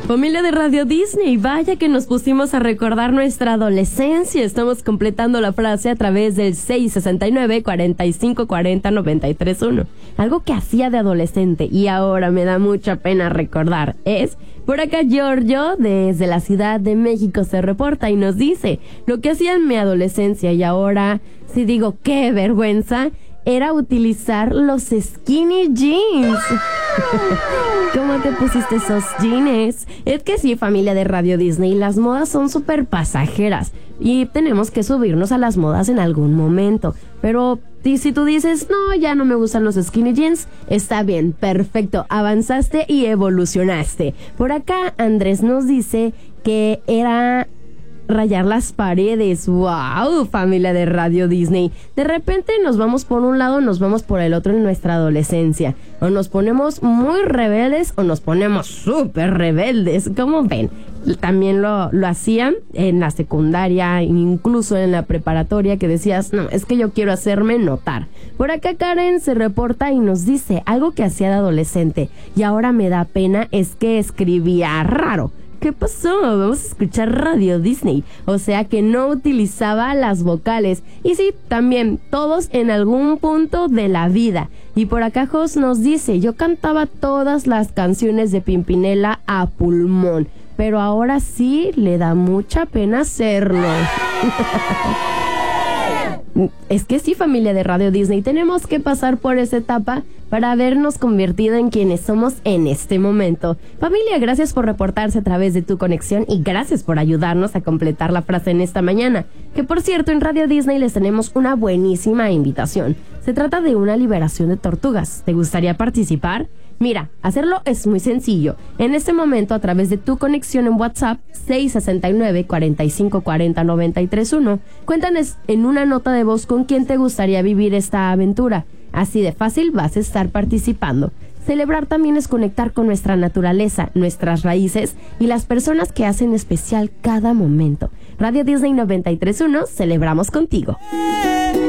Familia de Radio Disney, vaya que nos pusimos a recordar nuestra adolescencia. Estamos completando la frase a través del 669-4540-931. Algo que hacía de adolescente y ahora me da mucha pena recordar es... Por acá Giorgio, desde la Ciudad de México, se reporta y nos dice: lo que hacía en mi adolescencia y ahora, si digo qué vergüenza, era utilizar los skinny jeans. ¿Cómo te pusiste esos jeans? Es que sí, familia de Radio Disney, las modas son súper pasajeras y tenemos que subirnos a las modas en algún momento. Pero si tú dices, no, ya no me gustan los skinny jeans, está bien, perfecto, avanzaste y evolucionaste. Por acá Andrés nos dice que era... rayar las paredes. ¡Wow! Familia de Radio Disney. De repente nos vamos por un lado, nos vamos por el otro en nuestra adolescencia. O nos ponemos muy rebeldes o nos ponemos súper rebeldes. ¿Cómo ven? También lo hacían en la secundaria, incluso en la preparatoria, que decías, no, es que yo quiero hacerme notar. Por acá Karen se reporta y nos dice: algo que hacía de adolescente y ahora me da pena es que escribía raro. ¿Qué pasó? Vamos a escuchar Radio Disney. O sea que no utilizaba las vocales. Y sí, también, todos en algún punto de la vida. Y por acá Jos nos dice: yo cantaba todas las canciones de Pimpinela a pulmón, pero ahora sí le da mucha pena hacerlo. Es que sí, familia de Radio Disney, tenemos que pasar por esa etapa para habernos convertido en quienes somos en este momento. Familia, gracias por reportarse a través de tu conexión y gracias por ayudarnos a completar la frase en esta mañana. Que por cierto, en Radio Disney les tenemos una buenísima invitación. Se trata de una liberación de tortugas. ¿Te gustaría participar? Mira, hacerlo es muy sencillo. En este momento, a través de tu conexión en WhatsApp 669-4540-931, cuéntanos en una nota de voz con quién te gustaría vivir esta aventura. Así de fácil vas a estar participando. Celebrar también es conectar con nuestra naturaleza, nuestras raíces y las personas que hacen especial cada momento. Radio Disney 93.1, celebramos contigo.